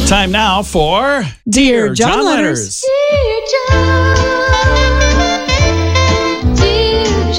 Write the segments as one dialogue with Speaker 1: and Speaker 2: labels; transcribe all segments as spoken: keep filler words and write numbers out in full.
Speaker 1: Time now for
Speaker 2: Dear John, John Letters.
Speaker 3: Dear John, Dear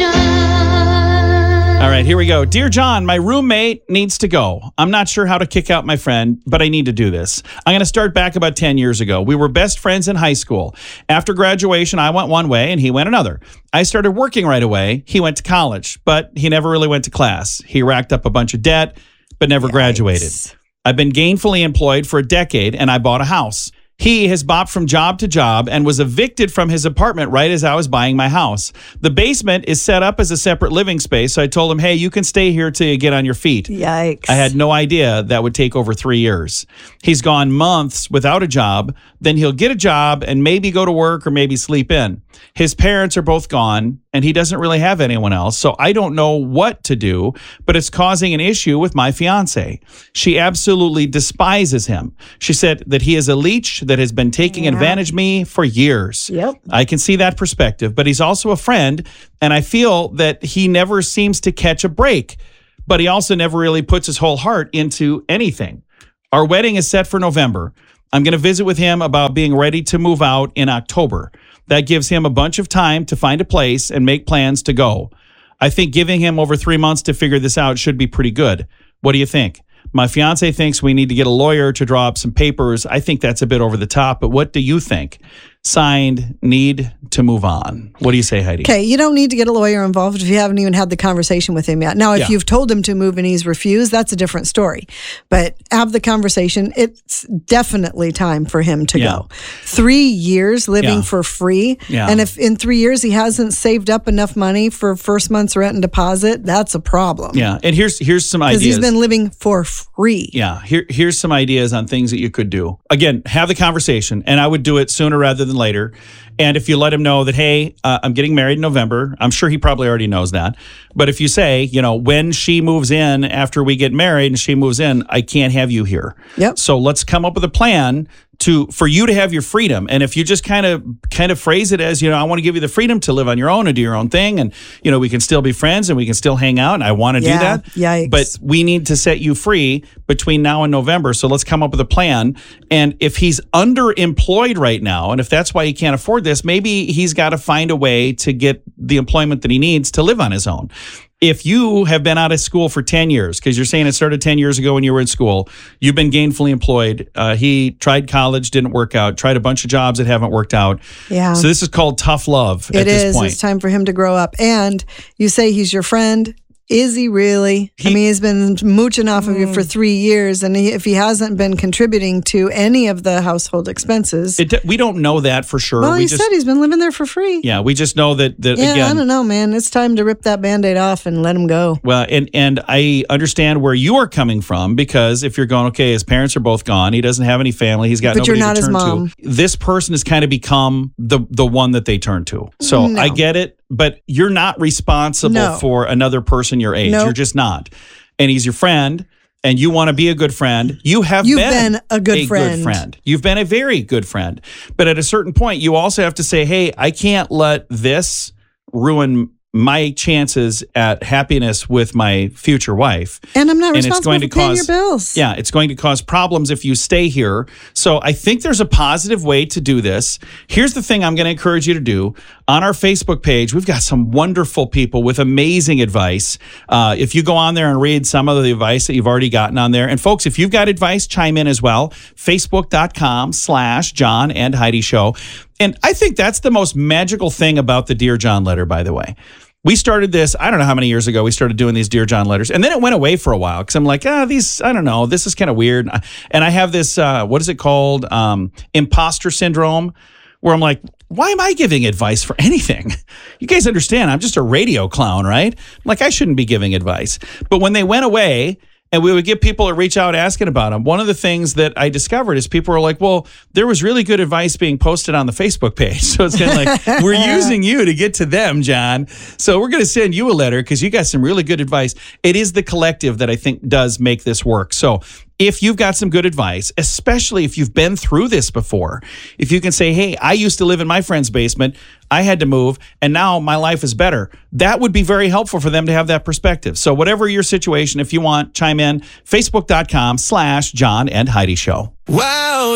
Speaker 3: John.
Speaker 1: All right, here we go. Dear John, my roommate needs to go. I'm not sure how to kick out my friend, but I need to do this. I'm going to start back about ten years ago. We were best friends in high school. After graduation, I went one way and he went another. I started working right away. He went to college, but he never really went to class. He racked up a bunch of debt, but never
Speaker 2: Yikes.
Speaker 1: graduated. I've been gainfully employed for a decade, and I bought a house. He has bopped from job to job and was evicted from his apartment right as I was buying my house. The basement is set up as a separate living space, so I told him, hey, you can stay here till you get on your feet.
Speaker 2: Yikes.
Speaker 1: I had no idea that would take over three years. He's gone months without a job. Then he'll get a job and maybe go to work or maybe sleep in. His parents are both gone, and he doesn't really have anyone else, so I don't know what to do, but it's causing an issue with my fiance. She absolutely despises him. She said that he is a leech that has been taking
Speaker 2: Yeah.
Speaker 1: advantage of me for years.
Speaker 2: Yep.
Speaker 1: I can see that perspective, but he's also a friend, and I feel that he never seems to catch a break, but he also never really puts his whole heart into anything. Our wedding is set for November. I'm going to visit with him about being ready to move out in October. That gives him a bunch of time to find a place and make plans to go. I think giving him over three months to figure this out should be pretty good. What do you think? My fiance thinks we need to get a lawyer to draw up some papers. I think that's a bit over the top, but what do you think? Signed, need to move on. What do you say, Heidi?
Speaker 2: Okay, you don't need to get a lawyer involved if you haven't even had the conversation with him yet. Now, if
Speaker 1: Yeah.
Speaker 2: you've told him to move and he's refused, that's a different story. But have the conversation. It's definitely time for him to
Speaker 1: Yeah.
Speaker 2: go. Three years living
Speaker 1: Yeah.
Speaker 2: for free.
Speaker 1: Yeah.
Speaker 2: And if in three years he hasn't saved up enough money for first month's rent and deposit, that's a problem.
Speaker 1: Yeah, and here's here's some
Speaker 2: Because
Speaker 1: ideas.
Speaker 2: he's been living for free.
Speaker 1: Yeah, here here's some ideas on things that you could do. Again, have the conversation, and I would do it sooner rather than later. And if you let him know that, hey, uh, I'm getting married in November, I'm sure he probably already knows that. But if you say, you know, when she moves in after we get married and she moves in, I can't have you here.
Speaker 2: Yep.
Speaker 1: So let's come up with a plan to for you to have your freedom. And if you just kind of kind of phrase it as, you know, I want to give you the freedom to live on your own and do your own thing, and you know, we can still be friends and we can still hang out, and I want to
Speaker 2: Yeah,
Speaker 1: do that.
Speaker 2: yikes.
Speaker 1: But we need to set you free between now and November. So let's come up with a plan. And if he's underemployed right now, and if that's why he can't afford this, maybe he's got to find a way to get the employment that he needs to live on his own. If you have been out of school for ten years, because you're saying it started ten years ago when you were in school, you've been gainfully employed. Uh, he tried college, didn't work out, tried a bunch of jobs that haven't worked out.
Speaker 2: Yeah.
Speaker 1: So this is called tough love at
Speaker 2: It
Speaker 1: this
Speaker 2: is.
Speaker 1: point.
Speaker 2: It's time for him to grow up. And you say he's your friend. Is he really?
Speaker 1: He-
Speaker 2: I mean, he's been mooching off of you for three years. And he, if he hasn't been contributing to any of the household expenses,
Speaker 1: It, we don't know that for sure.
Speaker 2: well,
Speaker 1: we
Speaker 2: he
Speaker 1: just,
Speaker 2: said he's been living there for free.
Speaker 1: yeah, we just know that, that
Speaker 2: Yeah,
Speaker 1: again,
Speaker 2: I don't know, man. It's time to rip that Band-Aid off and let him go.
Speaker 1: well, and and I understand where you are coming from, because if you're going, okay, his parents are both gone, he doesn't have any family, he's got
Speaker 2: But
Speaker 1: nobody
Speaker 2: you're not
Speaker 1: to
Speaker 2: his
Speaker 1: turn
Speaker 2: mom.
Speaker 1: to. This person has kind of become the the one that they turn to. So
Speaker 2: No.
Speaker 1: I get it, but you're not responsible
Speaker 2: No.
Speaker 1: for another person your age.
Speaker 2: Nope.
Speaker 1: You're just not. And he's your friend, and you want to be a good friend. You have
Speaker 2: You've
Speaker 1: been,
Speaker 2: been a good friend.
Speaker 1: friend. You've been a very good friend. But at a certain point, you also have to say, hey, I can't let this ruin my chances at happiness with my future wife.
Speaker 2: And I'm not
Speaker 1: And it's
Speaker 2: responsible
Speaker 1: going
Speaker 2: for
Speaker 1: to
Speaker 2: paying
Speaker 1: cause-
Speaker 2: your bills.
Speaker 1: Yeah, it's going to cause problems if you stay here. So I think there's a positive way to do this. Here's the thing I'm going to encourage you to do. On our Facebook page, we've got some wonderful people with amazing advice. Uh, if you go on there and read some of the advice that you've already gotten on there. And folks, if you've got advice, chime in as well. Facebook.com slash John and Heidi Show. And I think that's the most magical thing about the Dear John letter, by the way. We started this, I don't know how many years ago we started doing these Dear John letters. And then it went away for a while because I'm like, ah, these, I don't know, this is kind of weird. And I have this, uh, what is it called? Um, imposter syndrome, where I'm like, why am I giving advice for anything? You guys understand, I'm just a radio clown, right? Like, I shouldn't be giving advice. But when they went away, and we would get people to reach out asking about them, one of the things that I discovered is people were like, well, there was really good advice being posted on the Facebook page. So it's kind of like, we're using you to get to them, John. So we're going to send you a letter because you got some really good advice. It is the collective that I think does make this work. So if you've got some good advice, especially if you've been through this before, if you can say, hey, I used to live in my friend's basement, I had to move, and now my life is better, that would be very helpful for them to have that perspective. So whatever your situation, if you want, chime in, facebook.com slash John and Heidi Show.
Speaker 4: Wow.